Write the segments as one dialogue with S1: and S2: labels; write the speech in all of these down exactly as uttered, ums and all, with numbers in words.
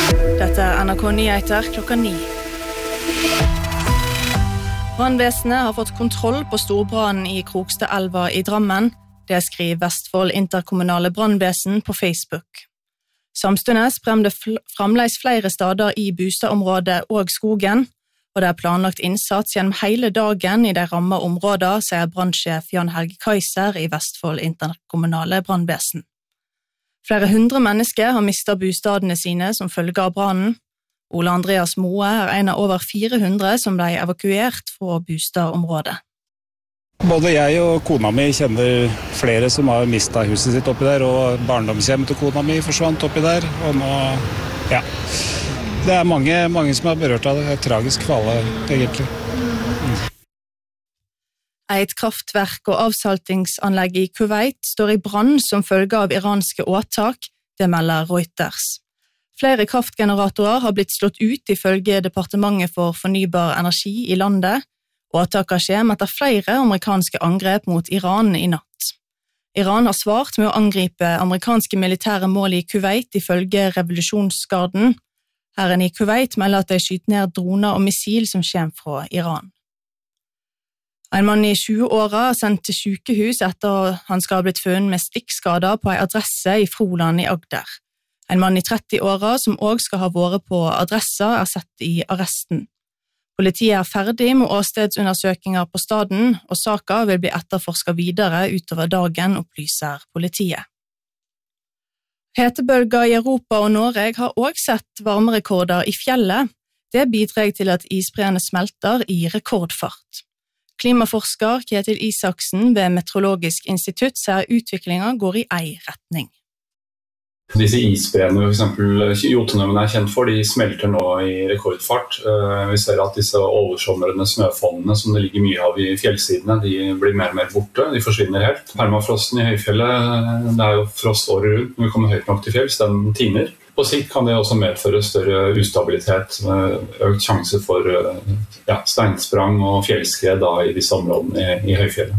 S1: Dette er N R K Nyheter klokka ni. Brannvesenet har fått kontroll på storbrannen i Krokstadelva i Drammen. Det skriver Vestfold interkommunale brannvesen på Facebook. Samstundes bremte framleis flere steder i bostadområdet og skogen, og det er planlagt innsats gjennom hele dagen i de ramma områder, sier brannsjef Jan Helge Kaiser i Vestfold interkommunale brannvesen. Flere hundre mennesker har mistet bostadene sine som følge av brannen. Ole Andreas Moe er en av over fire hundre som ble evakuert fra bostadområdet.
S2: Både jeg og kona mi kjenner flere som har mistet huset sitt oppi der, og barndomshjem til kona mi forsvant oppi der, og nå, ja, det er mange, mange som er berørt av det. Det er tragisk for alle, egentlig. Mm.
S1: Et kraftverk og avsaltingsanlegg i Kuwait står i brann som følge av iranske åtak, det melder Reuters. Flere kraftgeneratorer har blitt slått ut ifølge Departementet for fornybar energi i landet. Åtaket skjer etter flere amerikanske angrep mot Iran i natt. Iran har svart med å angripe amerikanske militære mål i Kuwait ifølge revolusjonsgarden. Herren i Kuwait melder at de skyter ned droner og missil som kommer fra Iran. En mann i tjue-åra er sendt til sykehus etter han skal ha blitt funnet med stikkskader på en adresse i Froland i Agder. En mann i tretti-åra som også skal ha vært på adressa er sett i arresten. Politiet er ferdig med åstedsundersøkinger på staden, og saka vil bli etterforsket videre utover dagen, opplyser politiet. Hetebølger i Europa og Norge har også sett varmerekorder i fjellet. Det bidrar til at isbreene smelter i rekordfart. Klimaforsker Kjetil Isaksen ved Meteorologisk institutt sier utviklingen går i ei retning.
S3: Disse isbreene, for eksempel Jotunheimen er kjent for, de smelter nå i rekordfart. Vi ser at disse oversomrende snøfonnene som det ligger mye av i fjellsidene, de blir mer og mer borte, de forsvinner helt. Permafrosten i høyfjellet, det er jo frost året rundt, når vi kommer høyt nok til fjells, den tiner. På sikt kan det også medføre større ustabilitet, økt sjanse for ja, steinsprang og fjellskred da, i disse områdene i, i høyfjellet.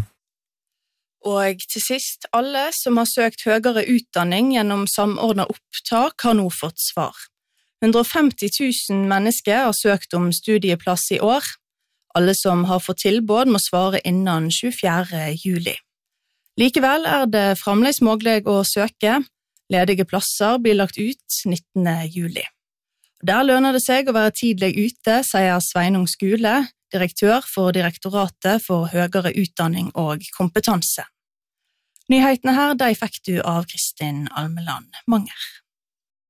S1: Og til sist, alle som har søkt høyere utdanning gjennom samordnet opptak har nå fått svar. hundre og femti tusen mennesker har søkt om studieplass i år. Alle som har fått tilbud må svare innen tjuefjerde juli. Likevel er det fremdeles mulig å søke. Ledige plasser blir lagt ut nittende juli. Der lønner det seg å være tidlig ute, sier Sveinung Skule, direktør for Direktoratet for høyere utdanning og kompetanse. Nyhetene her, de fikk du av Kristin Almeland Manger.